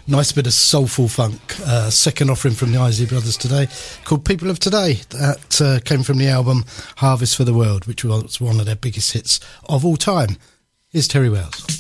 Nice bit of soulful funk. Second offering from the Isley Brothers today, called People of Today. That came from the album Harvest for the World, which was one of their biggest hits of all time. Here's Terry Wells.